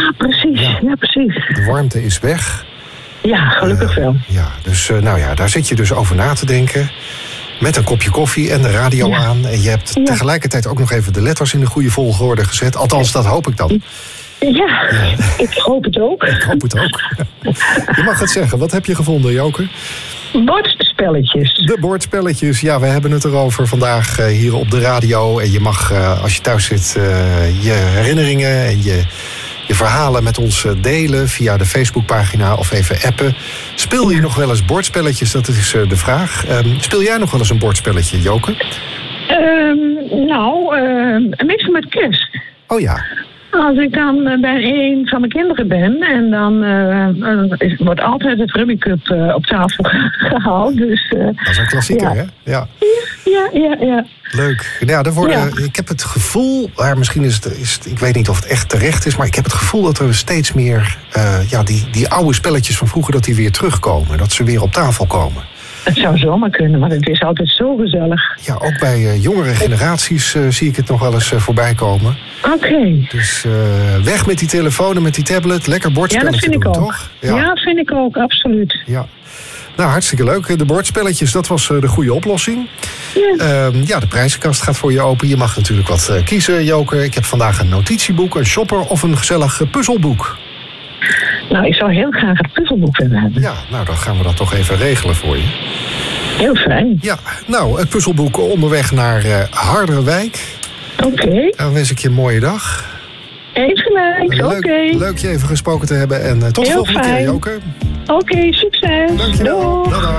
Ja, precies. Ja, precies. De warmte is weg. Ja, gelukkig wel. Ja, dus daar zit je dus over na te denken. Met een kopje koffie en de radio aan. En je hebt tegelijkertijd ook nog even de letters in de goede volgorde gezet. Althans, dat hoop ik dan. Ja, ik hoop het ook. Ik hoop het ook. Je mag het zeggen. Wat heb je gevonden, Joke? Bordspelletjes. De bordspelletjes, ja, we hebben het erover vandaag hier op de radio. En je mag, als je thuis zit, je herinneringen en je verhalen met ons delen via de Facebookpagina of even appen. Speel je nog wel eens bordspelletjes? Dat is de vraag. Speel jij nog wel eens een bordspelletje, Joke? Meestal met kerst. Oh ja. Als ik dan bij een van mijn kinderen ben en dan wordt altijd het Rummy Cup op tafel gehaald. Dus, dat is een klassieker, hè? Ja. Ja. Leuk. Ja, ik heb het gevoel, maar misschien is het, ik weet niet of het echt terecht is, maar ik heb het gevoel dat er steeds meer die oude spelletjes van vroeger, dat die weer terugkomen. Dat ze weer op tafel komen. Het zou zomaar kunnen, want het is altijd zo gezellig. Ja, ook bij jongere generaties zie ik het nog wel eens voorbij komen. Oké. Dus weg met die telefoon en met die tablet. Lekker bordspelletje doen, toch? Ja, vind ik ook, absoluut. Ja. Nou, hartstikke leuk. De bordspelletjes, dat was de goede oplossing. Ja. De prijzenkast gaat voor je open. Je mag natuurlijk wat kiezen, Joke. Ik heb vandaag een notitieboek, een shopper of een gezellig puzzelboek. Nou, ik zou heel graag het puzzelboek willen hebben. Ja, nou, dan gaan we dat toch even regelen voor je. Heel fijn. Ja, nou, het puzzelboek onderweg naar Harderwijk. Oké. Dan wens ik je een mooie dag. Eens gelijk, oké. Leuk je even gesproken te hebben en tot de volgende keer, Joke. Oké, succes. Dankjewel. Doeg. Dag.